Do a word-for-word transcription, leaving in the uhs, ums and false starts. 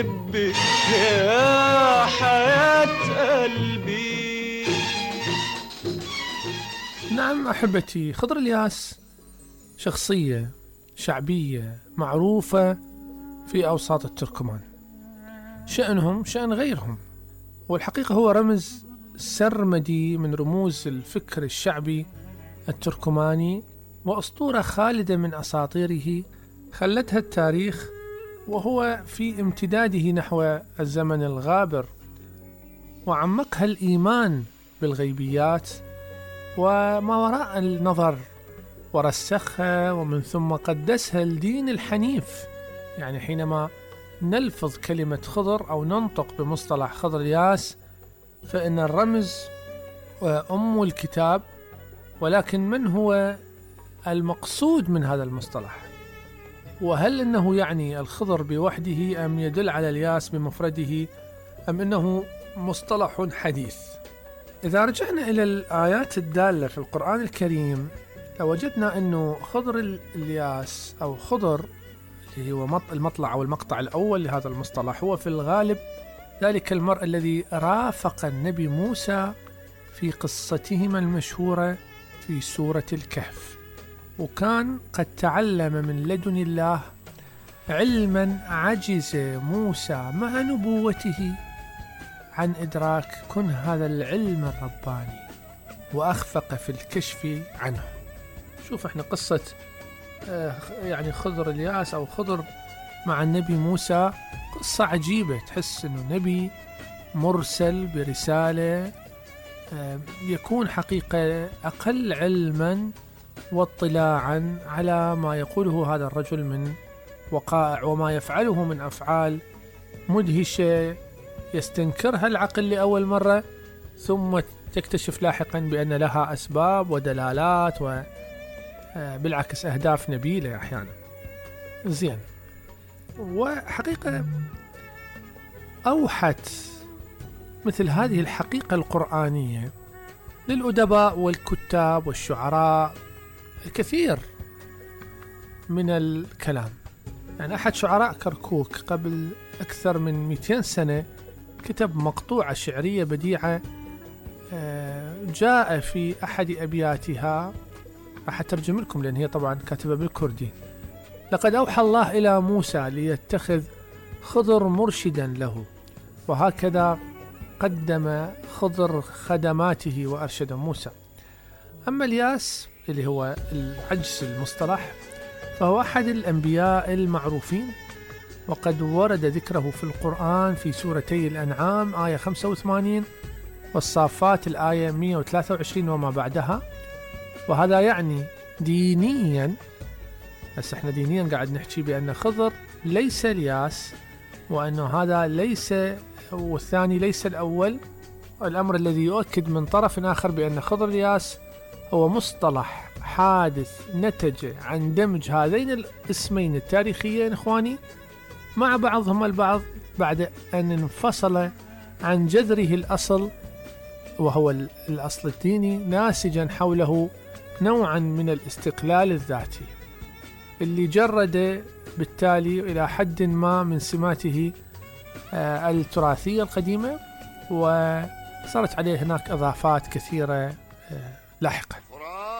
بحبك يا حياة قلبي. نعم أحبتي، خضر الياس شخصية شعبية معروفة في أوساط التركمان، شأنهم شأن غيرهم، والحقيقة هو رمز سرمدي من رموز الفكر الشعبي التركماني، وأسطورة خالدة من أساطيره خلتها التاريخ، وهو في امتداده نحو الزمن الغابر، وعمقها الإيمان بالغيبيات وما وراء النظر، ورسخها ومن ثم قدسها الدين الحنيف. يعني حينما نلفظ كلمة خضر أو ننطق بمصطلح خضر الياس فإن الرمز أم الكتاب، ولكن من هو المقصود من هذا المصطلح؟ وهل أنه يعني الخضر بوحده أم يدل على الياس بمفرده أم أنه مصطلح حديث؟ إذا رجعنا إلى الآيات الدالة في القرآن الكريم لوجدنا أنه خضر الياس أو خضر اللي هو المطلع أو المقطع الأول لهذا المصطلح هو في الغالب ذلك المرء الذي رافق النبي موسى في قصتهما المشهورة في سورة الكهف، وكان قد تعلم من لدن الله علما عجز موسى مع نبوته عن إدراك كن هذا العلم الرباني، وأخفق في الكشف عنه. شوف احنا قصة يعني خضر الياس أو خضر مع النبي موسى قصة عجيبة، تحس أنه نبي مرسل برسالة يكون حقيقة أقل علما واطلاعا على ما يقوله هذا الرجل من وقائع وما يفعله من أفعال مدهشة يستنكرها العقل لأول مرة، ثم تكتشف لاحقا بأن لها أسباب ودلالات وبالعكس أهداف نبيلة أحيانا. زين، وحقيقة أوحت مثل هذه الحقيقة القرآنية للأدباء والكتاب والشعراء الكثير من الكلام. يعني أحد شعراء كركوك قبل أكثر من مئتين سنة كتب مقطوعة شعرية بديعة جاء في أحد أبياتها، راح أترجم لكم لأن هي طبعا كاتبة بالكردي: لقد أوحى الله إلى موسى ليتخذ خضر مرشدا له، وهكذا قدم خضر خدماته وأرشد موسى. أما الياس اللي هو العجز المصطلح فهو أحد الأنبياء المعروفين، وقد ورد ذكره في القرآن في سورتي الأنعام آية خمسة وثمانين والصافات الآية مئة وثلاثة وعشرين وما بعدها. وهذا يعني دينيا، بس احنا دينيا قاعد نحكي بأن خضر ليس الياس، وأنه هذا ليس والثاني ليس الأول، الأمر الذي يؤكد من طرف آخر بأن خضر الياس هو مصطلح حادث نتج عن دمج هذين الاسمين التاريخيين إخواني مع بعضهم البعض بعد أن انفصل عن جذره الأصل وهو الأصل الديني، ناسجا حوله نوعا من الاستقلال الذاتي اللي جرد بالتالي إلى حد ما من سماته التراثية القديمة، وصارت عليه هناك إضافات كثيرة لاحقا.